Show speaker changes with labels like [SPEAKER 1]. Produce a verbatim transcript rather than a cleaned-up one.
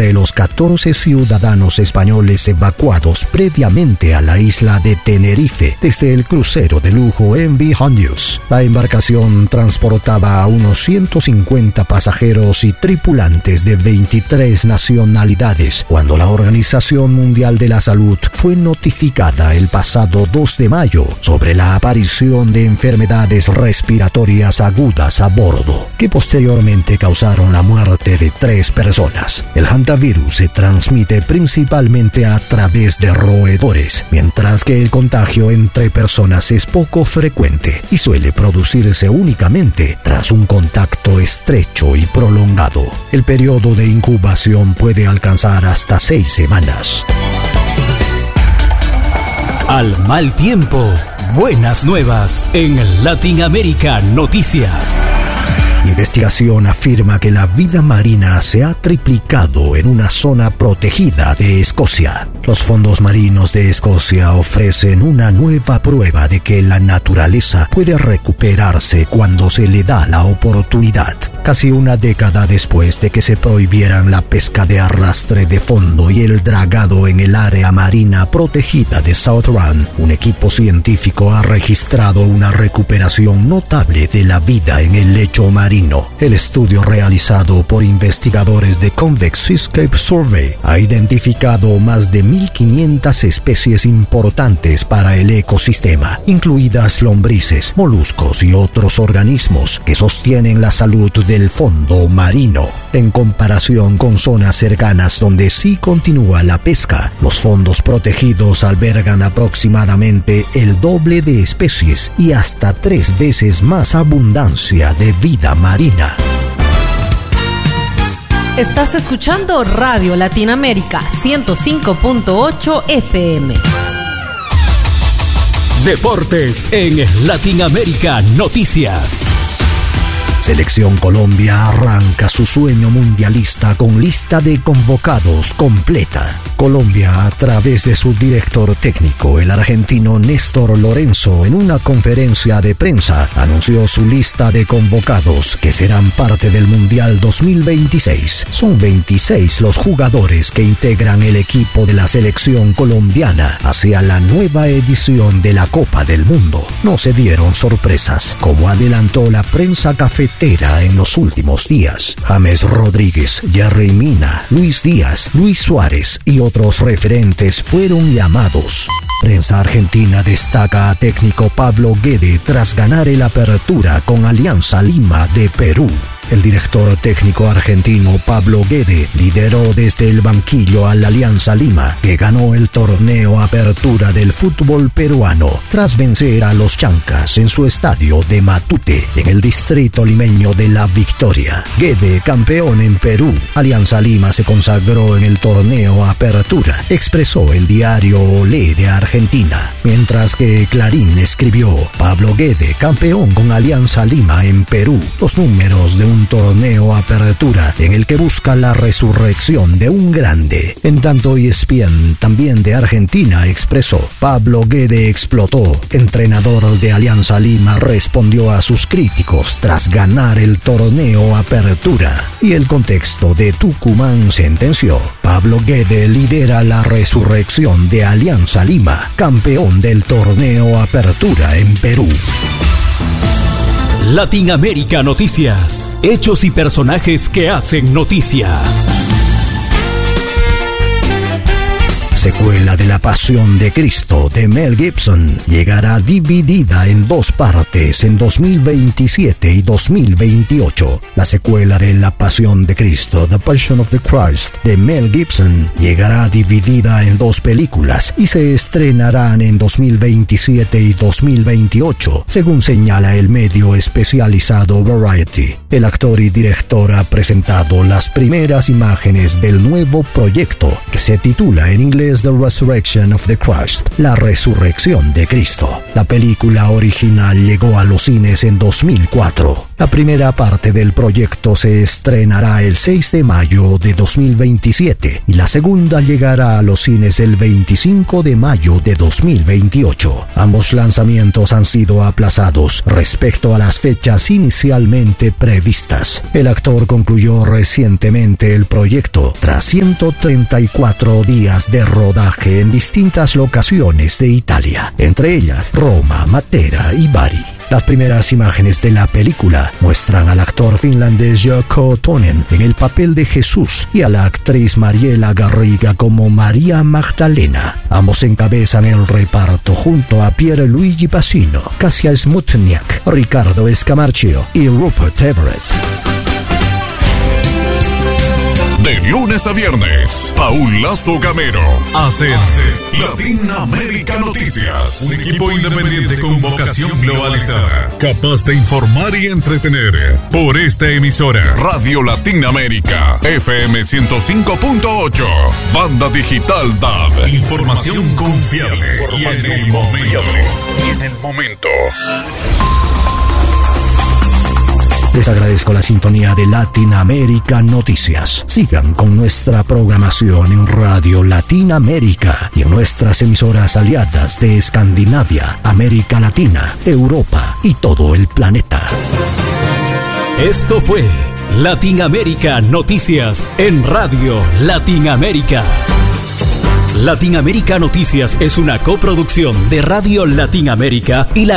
[SPEAKER 1] entre los catorce ciudadanos españoles evacuados previamente a la isla de Tenerife desde el crucero de lujo M V Hondius. La embarcación transportaba a unos ciento cincuenta pasajeros y tripulantes de veintitrés nacionalidades cuando la Organización Mundial de la Salud fue notificada el pasado dos de mayo sobre la aparición de enfermedades respiratorias agudas a bordo, que posteriormente causaron la muerte de tres personas. El hantavirus se transmite principalmente a través de roedores, mientras que el contagio entre personas es poco frecuente y suele producirse únicamente tras un contacto estrecho y prolongado. El periodo de incubación puede alcanzar hasta seis semanas.
[SPEAKER 2] Al mal tiempo, buenas nuevas en Latinoamérica Noticias.
[SPEAKER 1] Investigación afirma que la vida marina se ha triplicado en una zona protegida de Escocia. Los fondos marinos de Escocia ofrecen una nueva prueba de que la naturaleza puede recuperarse cuando se le da la oportunidad. Casi una década después de que se prohibieran la pesca de arrastre de fondo y el dragado en el área marina protegida de South Run, un equipo científico ha registrado una recuperación notable de la vida en el lecho marino. El estudio realizado por investigadores de Convex Seascape Survey ha identificado más de mil quinientas especies importantes para el ecosistema, incluidas lombrices, moluscos y otros organismos que sostienen la salud del fondo marino. En comparación con zonas cercanas donde sí continúa la pesca, los fondos protegidos albergan aproximadamente el doble de especies y hasta tres veces más abundancia de vida marina.
[SPEAKER 3] Estás escuchando Radio Latinoamérica ciento cinco punto ocho F M.
[SPEAKER 2] Deportes en Latinoamérica Noticias.
[SPEAKER 1] Selección Colombia arranca su sueño mundialista con lista de convocados completa. Colombia, a través de su director técnico, el argentino Néstor Lorenzo, en una conferencia de prensa, anunció su lista de convocados que serán parte del Mundial dos mil veintiséis. Son veintiséis los jugadores que integran el equipo de la selección colombiana hacia la nueva edición de la Copa del Mundo. No se dieron sorpresas, como adelantó la prensa cafetera en los últimos días. James Rodríguez, Jerry Mina, Luis Díaz, Luis Suárez y otros referentes fueron llamados. Prensa argentina destaca a técnico Pablo Guede tras ganar el Apertura con Alianza Lima de Perú. El director técnico argentino Pablo Guede lideró desde el banquillo a la Alianza Lima, que ganó el torneo Apertura del fútbol peruano tras vencer a los Chancas en su estadio de Matute, en el distrito limeño de La Victoria. Guede, campeón en Perú. Alianza Lima se consagró en el torneo Apertura, expresó el diario Olé de Argentina, mientras que Clarín escribió: Pablo Guede, campeón con Alianza Lima en Perú. Los números de un un torneo Apertura en el que busca la resurrección de un grande. En tanto, E S P N, también de Argentina, expresó: Pablo Guede explotó. Entrenador de Alianza Lima respondió a sus críticos tras ganar el torneo Apertura. Y el contexto de Tucumán sentenció: Pablo Guede lidera la resurrección de Alianza Lima, campeón del torneo Apertura en Perú.
[SPEAKER 2] Latinoamérica Noticias. Hechos y personajes que hacen noticia.
[SPEAKER 1] Secuela de La Pasión de Cristo de Mel Gibson llegará dividida en dos partes en dos mil veintisiete y dos mil veintiocho. La secuela de La Pasión de Cristo, The Passion of the Christ, de Mel Gibson, llegará dividida en dos películas y se estrenarán en dos mil veintisiete y dos mil veintiocho, según señala el medio especializado Variety. El actor y director ha presentado las primeras imágenes del nuevo proyecto, que se titula en inglés The Resurrection of the Christ, la resurrección de Cristo. La película original llegó a los cines en dos mil cuatro. La primera parte del proyecto se estrenará el seis de mayo de dos mil veintisiete y la segunda llegará a los cines el veinticinco de mayo de dos mil veintiocho. Ambos lanzamientos han sido aplazados respecto a las fechas inicialmente previstas. El actor concluyó recientemente el proyecto tras ciento treinta y cuatro días de rodaje en distintas locaciones de Italia, entre ellas Roma, Matera y Bari. Las primeras imágenes de la película muestran al actor finlandés Jouko Tonen en el papel de Jesús y a la actriz Mariela Garriga como María Magdalena. Ambos encabezan el reparto junto a Pierluigi Pacino, Kasia Smutniak, Ricardo Escamarcio y Rupert Everett.
[SPEAKER 4] De lunes a viernes, Paul Lazo Gamero hace Latinoamérica Noticias. Un equipo independiente con vocación globalizada, capaz de informar y entretener. Por esta emisora, Radio Latinoamérica, F M ciento cinco punto ocho, Banda Digital D A B. Información confiable y en el momento. Y en el momento.
[SPEAKER 1] Les agradezco la sintonía de Latinoamérica Noticias. Sigan con nuestra programación en Radio Latinoamérica y en nuestras emisoras aliadas de Escandinavia, América Latina, Europa y todo el planeta.
[SPEAKER 2] Esto fue Latinoamérica Noticias en Radio Latinoamérica. Latinoamérica Noticias es una coproducción de Radio Latinoamérica y la